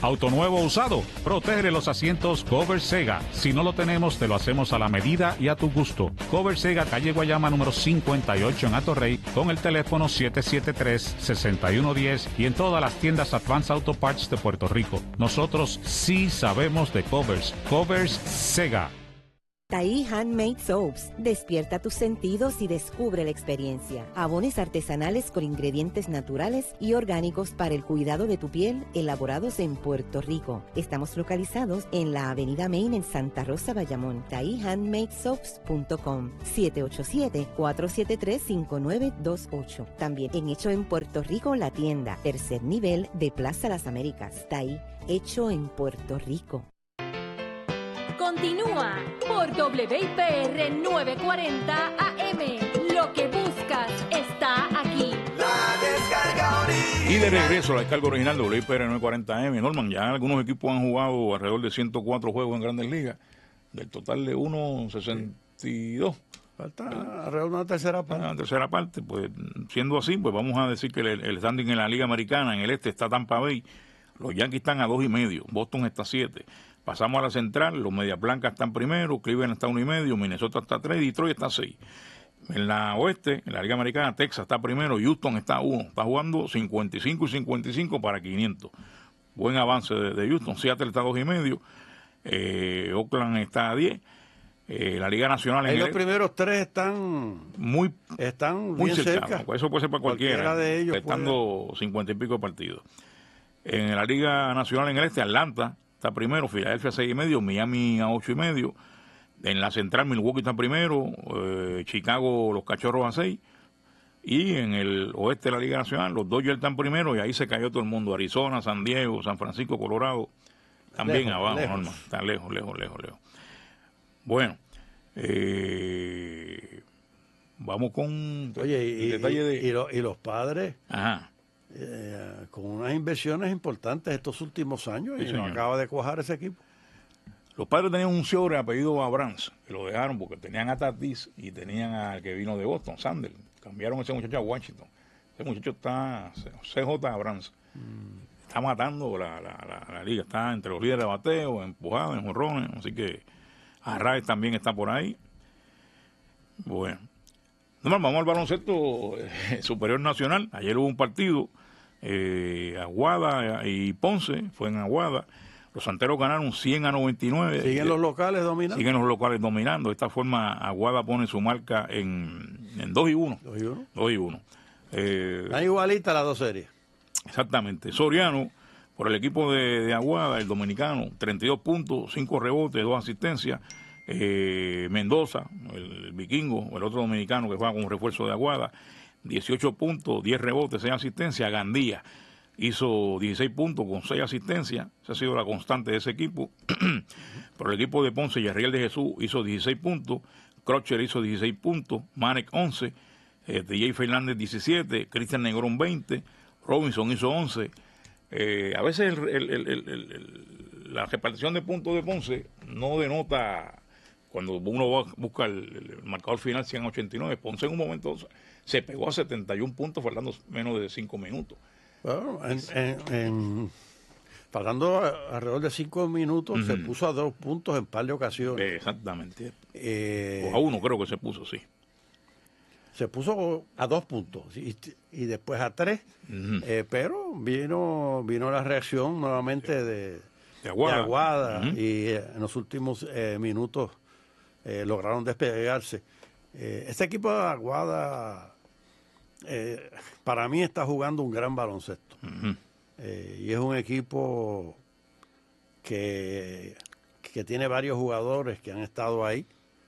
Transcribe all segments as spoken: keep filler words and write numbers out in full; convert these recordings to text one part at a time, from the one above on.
Auto nuevo o usado, protege los asientos Cover Sega. Si no lo tenemos, te lo hacemos a la medida y a tu gusto. Cover Sega, calle Guayama número cincuenta y ocho en Atorrey, con el teléfono siete siete tres, seis uno uno cero y en todas las tiendas Advance Auto Parts de Puerto Rico. Nosotros sí sabemos de covers. Covers Sega. Tahí Handmade Soaps. Despierta tus sentidos y descubre la experiencia. Jabones artesanales con ingredientes naturales y orgánicos para el cuidado de tu piel, elaborados en Puerto Rico. Estamos localizados en la Avenida Main en Santa Rosa, Bayamón. tahí handmade soaps punto com, siete ocho siete, cuatro siete tres, cinco nueve dos ocho. También en Hecho en Puerto Rico, la tienda, tercer nivel de Plaza Las Américas. Tahí, hecho en Puerto Rico. Continúa por W I P R novecientos cuarenta A M. Lo que buscas está aquí. La descarga original. Y de regreso a la descarga original de W I P R novecientos cuarenta A M. Norman, ya algunos equipos han jugado alrededor de ciento cuatro juegos en Grandes Ligas, del total de ciento sesenta y dos. Falta alrededor de una tercera parte. Una tercera parte, pues siendo así, pues vamos a decir que el, el standing en la Liga Americana, en el este está Tampa Bay, los Yankees están a dos y medio, Boston está a siete. Pasamos a la central, los Medias Blancas están primero, Cleveland está a uno y medio, Minnesota está a tres, Detroit está a seis. En la oeste, en la Liga Americana, Texas está primero, Houston está a uno, está jugando cincuenta y cinco y cincuenta y cinco para quinientos. Buen avance de, de Houston. Seattle está a dos y medio, eh, Oakland está a diez. Eh, la Liga Nacional en los el, primeros tres están muy, están muy bien cerca. cerca. Pues eso puede ser para cualquiera, cualquiera de ellos estando puede... cincuenta y pico de partidos. En la Liga Nacional en el este, Atlanta está primero, Filadelfia a seis y medio, Miami a ocho y medio. En la central, Milwaukee está primero, eh, Chicago, los Cachorros a seis. Y en el oeste de la Liga Nacional, los Dodgers están primero y ahí se cayó todo el mundo. Arizona, San Diego, San Francisco, Colorado, también lejos, abajo, lejos. Norma. Están lejos, lejos, lejos, lejos. Bueno, eh, vamos con Oye, y, el detalle y, de... y, lo, y los padres, Ajá. Eh, con unas inversiones importantes estos últimos años, Sí, y señor. nos acaba de cuajar ese equipo. Los Padres tenían un sobre apellido Abrams, que lo dejaron porque tenían a Tatis y tenían al que vino de Boston, Sanders. Cambiaron a ese muchacho a Washington. Ese muchacho está, C J Abrams, mm. está matando la, la, la, la liga, está entre los líderes de bateo, empujado, en jonrones, así que Arraez también está por ahí. Bueno, no, vamos al baloncesto eh, superior nacional. Ayer hubo un partido, eh, Aguada y Ponce, fue en Aguada. Los santeros ganaron cien a noventa y nueve. ¿Siguen los locales dominando? Siguen los locales dominando. De esta forma, Aguada pone su marca en, en dos y uno. dos y uno. dos y uno. Eh, Están igualitas las dos series. Exactamente. Soriano, por el equipo de, de Aguada, el dominicano, treinta y dos puntos, cinco rebotes, dos asistencias. Eh, Mendoza, el, el vikingo, el otro dominicano que juega como refuerzo de Aguada, dieciocho puntos, diez rebotes, seis asistencias. Gandía hizo dieciséis puntos con seis asistencias. Esa ha sido la constante de ese equipo. Por el equipo de Ponce, Yarriel de Jesús hizo dieciséis puntos, Crocher hizo dieciséis puntos, Manek once, eh, D J Fernández diecisiete, Cristian Negrón veinte, Robinson hizo once. Eh, a veces el, el, el, el, el, la repartición de puntos de Ponce no denota, cuando uno va, busca el, el marcador final cien a ochenta y nueve, Ponce en un momento se pegó a setenta y un puntos faltando menos de cinco minutos. Bueno, en, en, en, faltando alrededor de cinco minutos, uh-huh. se puso a dos puntos en par de ocasiones. Exactamente. Eh, o a uno creo que se puso, sí. Se puso a dos puntos y, y después a tres, uh-huh. eh, pero vino vino la reacción nuevamente sí. de, de Aguada, de Aguada uh-huh. y eh, en los últimos eh, minutos eh, lograron despegarse. Eh, este equipo de Aguada... Eh, para mí está jugando un gran baloncesto. Uh-huh. eh, y es un equipo que, que tiene varios jugadores que han estado ahí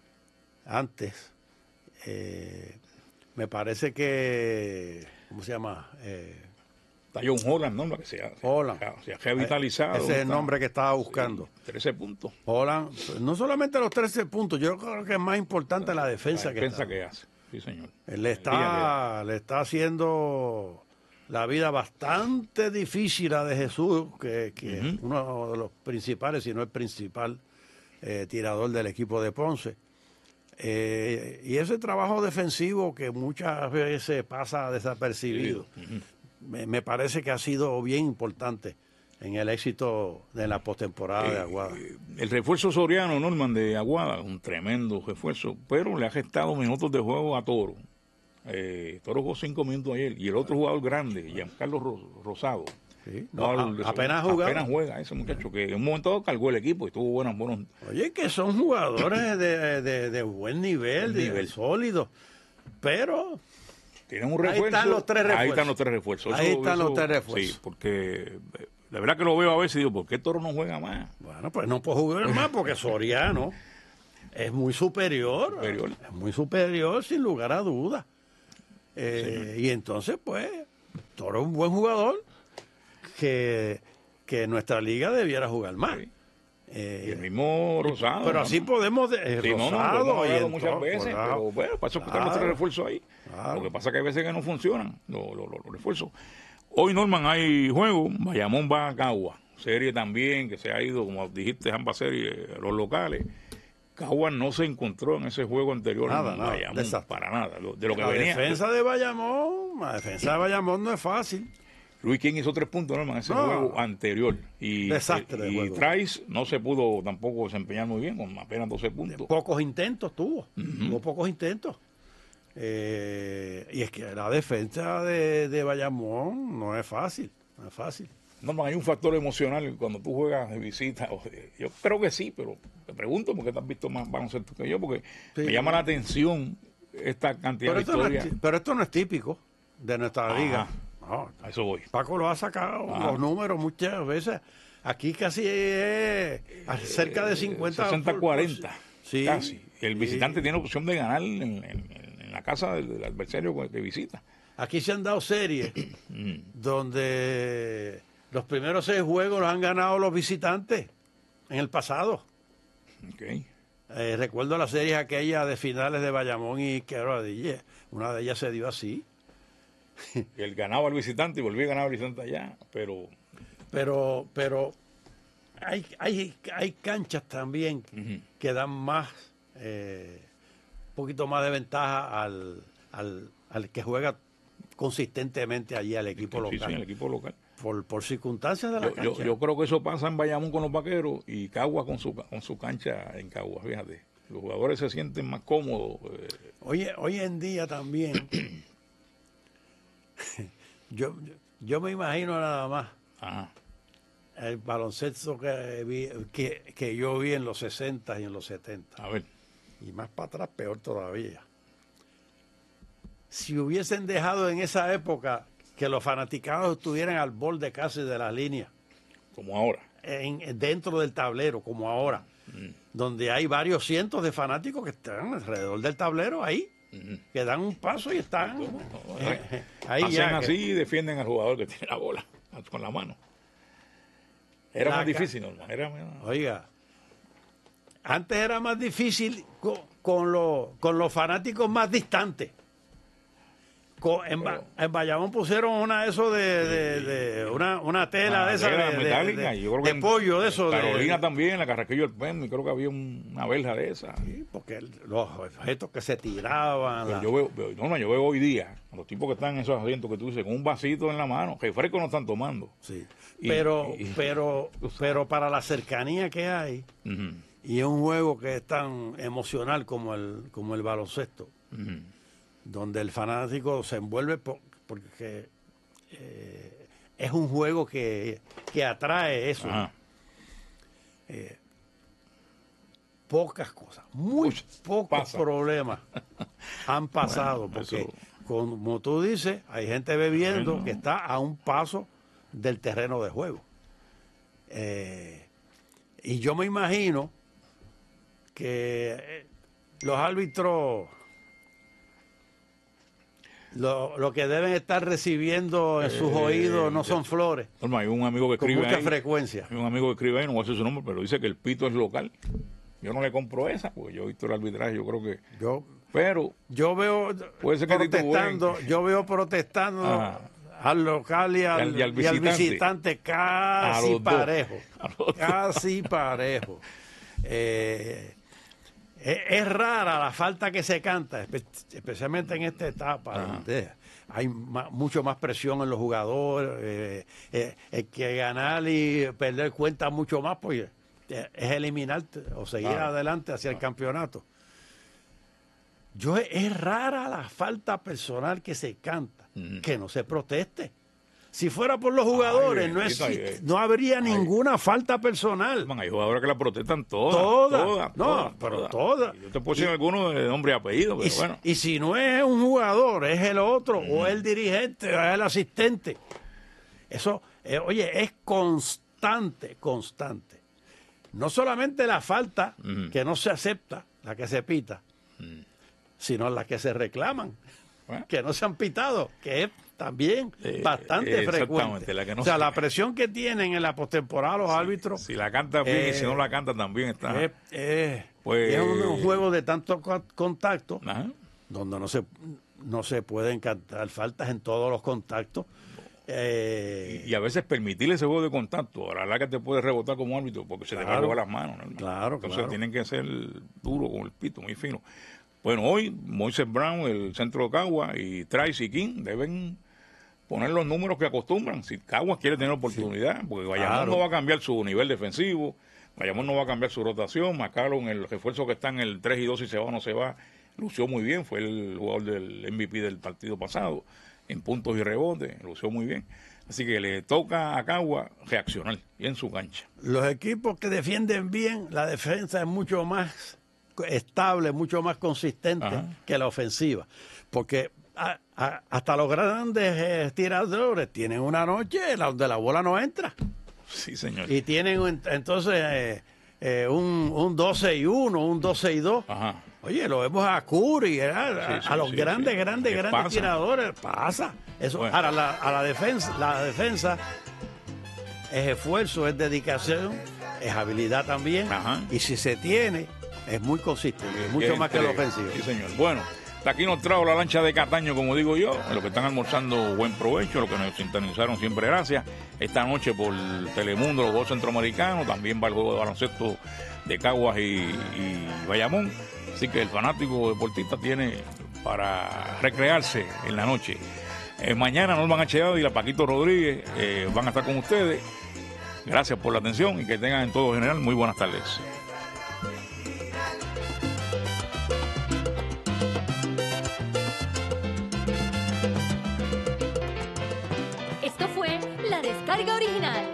antes. Eh, me parece que, ¿cómo se llama? Eh, Está John Holland, ¿no? Que se ha, Holland. Se ha revitalizado. Ese es el nombre que estaba buscando. Sí, trece puntos. Holland, no solamente los trece puntos, yo creo que es más importante la defensa, la defensa que, que hace. Sí, señor. Le está, le está haciendo la vida bastante difícil a De Jesús, que, que uh-huh. es uno de los principales, si no el principal eh, tirador del equipo de Ponce. Eh, y ese trabajo defensivo que muchas veces pasa desapercibido, uh-huh. me, me parece que ha sido bien importante en el éxito de la postemporada Eh, de Aguada. El refuerzo Soriano, Norman, de Aguada, un tremendo refuerzo, pero le ha gestado minutos de juego a Toro. Eh, Toro jugó cinco minutos ayer, y el otro jugador grande, Giancarlo Ro- Rosado. Sí, no, jugador- a- apenas jugaba. Apenas juega ese muchacho, que en un momento dado cargó el equipo y tuvo buenos, buenos. Oye, que son jugadores de, de- de buen nivel, Buen de nivel. sólidos, pero Tienen un Ahí refuerzo. están los tres Ahí refuerzos. están los tres refuerzos. Ahí están los tres refuerzos. Sí, porque eh, la verdad que lo veo a veces y digo, ¿por qué Toro no juega más? bueno, pues no puedo jugar más porque Soriano es muy superior, Superior. es muy superior sin lugar a dudas. Eh, y entonces, pues, Toro es un buen jugador que, que nuestra liga debiera jugar más. Sí. Eh, Y el mismo Rosado. pero ¿no? así podemos, de, eh, Sí, no, no, lo Rosado hemos y hablado en muchas todo, veces, claro. pero bueno, para eso que están los Claro. tres refuerzos ahí. Claro. Lo que pasa es que hay veces que no funcionan los, los, los- los refuerzos. Hoy, Norman, hay juego. Bayamón va a Cagua. Serie también que se ha ido, como dijiste, ambas series, los locales. Cagua no se encontró en ese juego anterior Nada, en nada, Bayamón, desastre. para nada. lo- De lo que La venía. defensa de Bayamón, la defensa de Bayamón no es fácil. Luis King hizo tres puntos, Norman, en ese No. juego anterior. Y, Desastre de y juego. Trice no se pudo tampoco desempeñar muy bien, con apenas doce puntos. Pocos intentos tuvo, tuvo pocos intentos. Eh, y es que la defensa de, de Bayamón no es fácil, no es fácil. Norman, hay un factor emocional cuando tú juegas de visita. o de- Yo creo que sí, pero te pregunto porque te has visto más baloncesto que yo, porque Sí. me llama la atención esta cantidad Pero de esto, no es, historias. tí- pero esto no es típico de nuestra Ajá. liga. No, A eso voy. Paco lo ha sacado Ajá. los números muchas veces. Aquí casi es a cerca de cincuenta. sesenta cuarenta. Sí. Casi. El Sí. visitante tiene opción de ganar en, en- en- en la casa del, del adversario que visita. Aquí se han dado series Mm. donde los primeros seis juegos los han ganado los visitantes en el pasado. Ok. Eh, recuerdo las series aquellas de finales de Bayamón y Quebradilla. Una de ellas se dio así. Él ganaba al visitante y volvía a ganar al visitante allá, pero Pero, pero hay, hay, hay canchas también Ujú. que dan más, eh, un poquito más de ventaja al, al, al que juega consistentemente allí al equipo sí, local. sí, el equipo local. Por, por circunstancias de la Yo, yo, cancha. yo creo que eso pasa en Bayamón con los vaqueros y Cagua con su, con su cancha en Cagua, fíjate. Los jugadores se sienten más cómodos. eh, Oye, hoy en día también, yo, yo me imagino nada más ajá. el baloncesto que, vi, que, que yo vi en los sesenta y en los setenta. A ver, Y más para atrás, peor todavía. Si hubiesen dejado en esa época que los fanaticados estuvieran al borde casi de la línea, como ahora. en, dentro del tablero, como ahora, donde hay varios cientos de fanáticos que están alrededor del tablero ahí, que dan un paso y están eh, ahí Hacen ya. que- así y defienden al jugador que tiene la bola con la mano. Era La más ca- difícil, ¿no? Era, Oiga, antes era más difícil con, con, los- con los fanáticos más distantes. Con- en, Ba- en Bayamón pusieron una de eso de, de- de- una, una tela Una de esa tela de, de- metálica, de- yo creo de que en pollo de eso. de- Carolina también, la Carraquillo del Pen, y creo que había un- una verja de esa. Sí, porque el- los objetos que se tiraban. Pero la- yo veo, veo- no, no, yo veo hoy día a los tipos que están en esos asientos que tú dices, con un vasito en la mano, que fresco no están tomando. sí. y- pero, y- pero, pero para la cercanía que hay Ujú, y es un juego que es tan emocional como el, como el baloncesto, ujú. donde el fanático se envuelve po- porque eh, es un juego que, que atrae eso. Ajá. Pocas cosas, muy Uy, pocos pasa. problemas han pasado, Bueno, porque eso- como tú dices, hay gente bebiendo Bueno. que está a un paso del terreno de juego. Eh, y yo me imagino que eh, los árbitros lo, lo que deben estar recibiendo en sus Eh, oídos no son flores, Norma, hay un amigo que con escribe mucha ahí, frecuencia. hay un amigo que escribe ahí, no voy a decir su nombre, pero dice que el pito es local. Yo no le compro esa, porque yo he visto el arbitraje, yo creo que... Yo, Pero, yo veo Puede ser que Tito protestando, Buen- yo veo protestando Ajá. al local y al, Y al- y al y al visitante. visitante A casi los dos. parejo. A los dos. Casi parejo. Eh, es, es rara la falta que se canta, espe- especialmente en esta etapa. Ajá. De- hay ma- mucho más presión en los jugadores, eh, eh, el que ganar y perder cuenta mucho más, pues eh, es eliminarte o seguir Claro. adelante hacia el campeonato. Yo es rara la falta personal que se canta, Ujú. que no se proteste. Si fuera por los jugadores, Ay, no, bendito, exi- ay, ay. no habría Ay. ninguna falta personal. Man, hay jugadores que la protestan todas. Todas. Todas. No, todas, pero todas. Yo te puedo decir algunos de nombre y apellido, pero Y, si- bueno. y si no es un jugador, es el otro, o el dirigente, o es el asistente. Eso, eh, oye, es constante, constante. No solamente la falta Ujú. que no se acepta, la que se pita, sino la que se reclaman, Bueno. que no se han pitado, que es también Eh, bastante eh, exactamente, frecuente. la que no o sea, se- la presión que tienen en la postemporada los árbitros Si la canta bien y si Eh, no la canta también está. es, es- Pues- es un, un juego de tanto co- contacto Ajá. donde no se no se pueden cantar faltas en todos los contactos. Eh, Y a veces permitirle ese juego de contacto, a la larga te puede rebotar como árbitro porque se te va a Claro. robar las manos. ¿no, hermano? Claro, Entonces claro. tienen que ser duro con el pito, muy fino. Bueno, hoy Moisés Brown, el centro de Cagua, y Tracy King deben poner los números que acostumbran. Si Caguas quiere tener oportunidad, porque Bayamón Claro. no va a cambiar su nivel defensivo, Bayamón no va a cambiar su rotación, Macalon, el refuerzo que está en el tres y dos, si se va o no se va, lució muy bien, fue el jugador del M V P del partido pasado, en puntos y rebotes, lució muy bien. Así que le toca a Cagua reaccionar y en su cancha. los equipos que defienden bien, la defensa es mucho más estable, mucho más consistente Ajá. que la ofensiva. Porque a- a- hasta los grandes eh, tiradores tienen una noche la- donde la bola no entra. Sí, señor. Y tienen un- entonces eh, eh, un, un doce y uno, un doce y dos. Ajá. Oye, lo vemos a Curry, ¿verdad? Sí, a, sí, a los sí, grandes, sí. grandes, Que grandes pasa. tiradores. Pasa. Eso, Bueno. ahora, la, a la defensa, la defensa es esfuerzo, es dedicación, es habilidad también. Ajá. Y si se tiene, es muy consistente, mucho Que más que la entrega. ofensiva. Sí, señor. Bueno, hasta aquí nos trajo la lancha de Cataño, como digo yo. A los que están almorzando, buen provecho. Los que nos sintonizaron, siempre gracias. Esta noche por Telemundo, los Juegos Centroamericanos. También va el juego de baloncesto de Caguas y, y Bayamón. Así que el fanático deportista tiene para recrearse en la noche. Eh, mañana Norman H. y la Paquito Rodríguez eh, van a estar con ustedes. Gracias por la atención y que tengan en todo general muy buenas tardes.